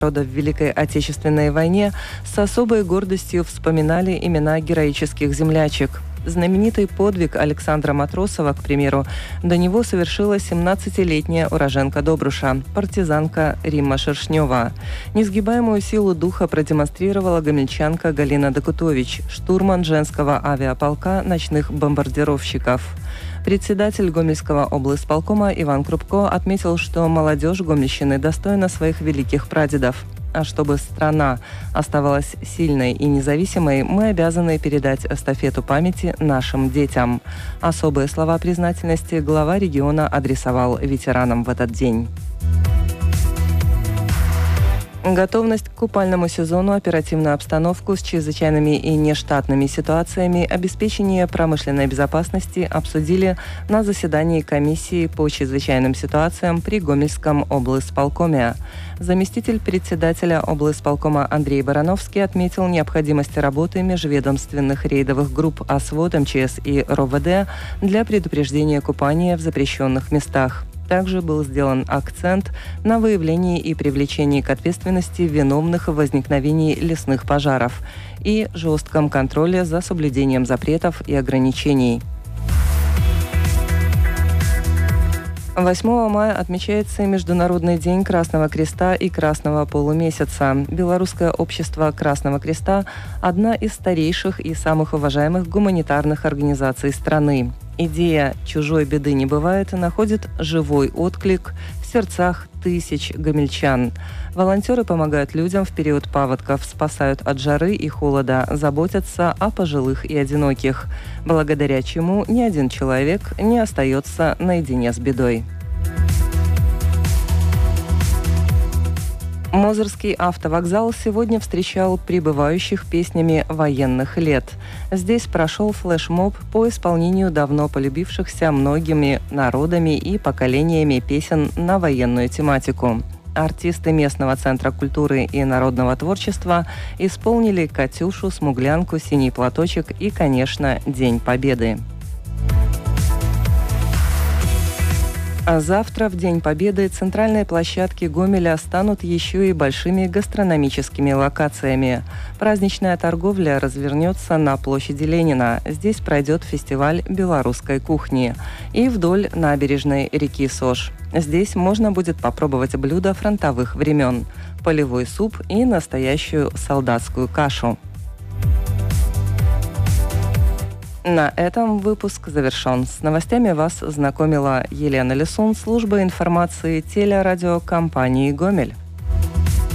народа в Великой Отечественной войне с особой гордостью вспоминали имена героических землячек. Знаменитый подвиг Александра Матросова, к примеру, до него совершила 17-летняя уроженка Добруша, партизанка Римма Шершнева. Несгибаемую силу духа продемонстрировала гомельчанка Галина Докутович, штурман женского авиаполка ночных бомбардировщиков. Председатель Гомельского облисполкома Иван Крупко отметил, что молодежь Гомельщины достойна своих великих прадедов. А чтобы страна оставалась сильной и независимой, мы обязаны передать эстафету памяти нашим детям. Особые слова признательности глава региона адресовал ветеранам в этот день. Готовность к купальному сезону, оперативную обстановку с чрезвычайными и нештатными ситуациями, обеспечение промышленной безопасности обсудили на заседании комиссии по чрезвычайным ситуациям при Гомельском облисполкоме. Заместитель председателя облисполкома Андрей Барановский отметил необходимость работы межведомственных рейдовых групп ОСВОД, МЧС и РОВД для предупреждения купания в запрещенных местах. Также был сделан акцент на выявлении и привлечении к ответственности виновных в возникновении лесных пожаров и жестком контроле за соблюдением запретов и ограничений. 8 мая отмечается Международный день Красного Креста и Красного полумесяца. Белорусское общество Красного Креста – одна из старейших и самых уважаемых гуманитарных организаций страны. Идея «чужой беды не бывает» находит живой отклик в сердцах тысяч гомельчан. Волонтеры помогают людям в период паводков, спасают от жары и холода, заботятся о пожилых и одиноких, благодаря чему ни один человек не остается наедине с бедой. Мозырский автовокзал сегодня встречал прибывающих песнями военных лет. Здесь прошел флешмоб по исполнению давно полюбившихся многими народами и поколениями песен на военную тематику. Артисты местного центра культуры и народного творчества исполнили «Катюшу», «Смуглянку», «Синий платочек» и, конечно, «День Победы». А завтра, в День Победы, центральные площадки Гомеля станут еще и большими гастрономическими локациями. Праздничная торговля развернется на площади Ленина. Здесь пройдет фестиваль белорусской кухни. И вдоль набережной реки Сож. Здесь можно будет попробовать блюда фронтовых времен – полевой суп и настоящую солдатскую кашу. На этом выпуск завершен. С новостями вас знакомила Елена Лисун, служба информации телерадиокомпании «Гомель».